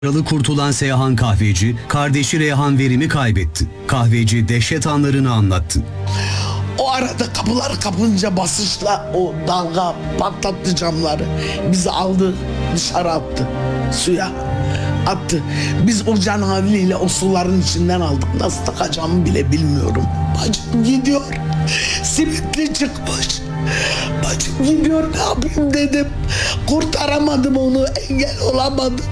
Yaralı kurtulan Seyhan Kahveci, kardeşi Reyhan Verim'i kaybetti. Kahveci dehşet anlarını anlattı. O arada kapılar kapınca basınçla o dalga patlattı camları. Bizi aldı, dışarı attı, suya attı. Biz o can haliyle o suların içinden aldık. Nasıl takacağımı bile bilmiyorum. Bacım gidiyor, simitli çıkmış. Bacım gidiyor, ne yapayım dedim. Kurtaramadım onu, engel olamadım.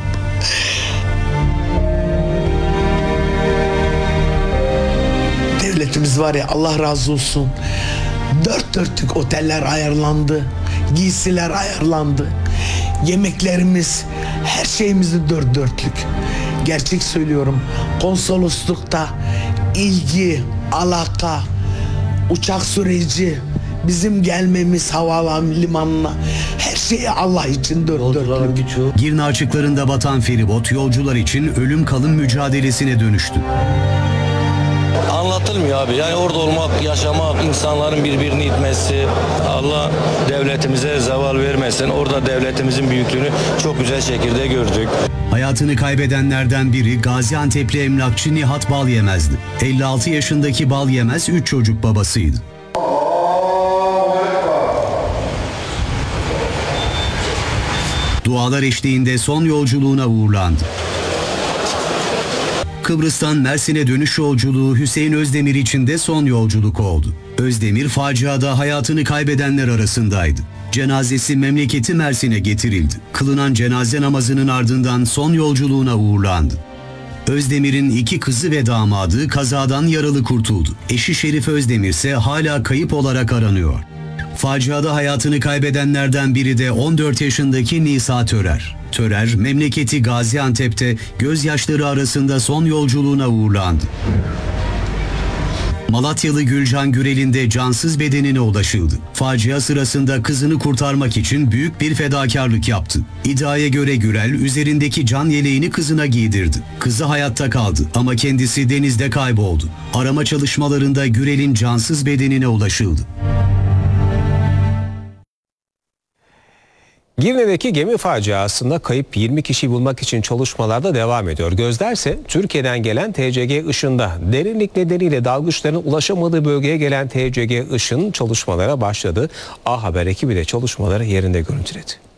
Devletimiz var ya, Allah razı olsun. Dört dörtlük oteller ayarlandı. Giysiler ayarlandı. Yemeklerimiz, her şeyimizi dört dörtlük. Gerçek söylüyorum. Konsoloslukta ilgi, alaka, uçak süreci, bizim gelmemiz havalimanına, her şeyi Allah için dört dörtlük. Girne açıklarında batan feribot yolcular için ölüm kalım mücadelesine dönüştü. Anlatılmıyor abi. Yani orada olmak, yaşamak, insanların birbirini itmesi, Allah devletimize zeval vermesin. Orada devletimizin büyüklüğünü çok güzel şekilde gördük. Hayatını kaybedenlerden biri Gaziantep'li emlakçı Nihat Balyemez'di. 56 yaşındaki Balyemez 3 çocuk babasıydı. Dualar eşliğinde son yolculuğuna uğurlandı. Kıbrıs'tan Mersin'e dönüş yolculuğu Hüseyin Özdemir için de son yolculuk oldu. Özdemir faciada hayatını kaybedenler arasındaydı. Cenazesi memleketi Mersin'e getirildi. Kılınan cenaze namazının ardından son yolculuğuna uğurlandı. Özdemir'in 2 kızı ve damadı kazadan yaralı kurtuldu. Eşi Şerif Özdemir ise hala kayıp olarak aranıyor. Faciada hayatını kaybedenlerden biri de 14 yaşındaki Nisa Törer. Törer, memleketi Gaziantep'te gözyaşları arasında son yolculuğuna uğurlandı. Malatyalı Gülcan Gürel'in de cansız bedenine ulaşıldı. Facia sırasında kızını kurtarmak için büyük bir fedakarlık yaptı. İddiaya göre Gürel üzerindeki can yeleğini kızına giydirdi. Kızı hayatta kaldı ama kendisi denizde kayboldu. Arama çalışmalarında Gürel'in cansız bedenine ulaşıldı. Girne'deki gemi faciasında kayıp 20 kişiyi bulmak için çalışmalar da devam ediyor. Gözlerse Türkiye'den gelen TCG Işın'da. Derinlik nedeniyle dalgıçların ulaşamadığı bölgeye gelen TCG Işın çalışmalara başladı. A Haber ekibi de çalışmaları yerinde görüntüledi.